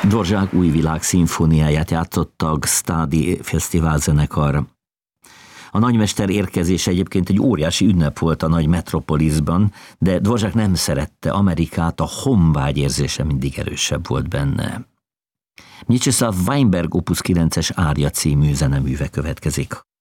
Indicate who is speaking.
Speaker 1: Dvořák új világ szimfóniáját játszotta a Gstadi Fesztivál zenekar. A nagymester érkezése egyébként egy óriási ünnep volt a nagy metropoliszban, de Dvořák nem szerette Amerikát, a honvágy érzése mindig erősebb volt benne. Mieczysław Weinberg Opus 9-es Ária című zeneműve következik.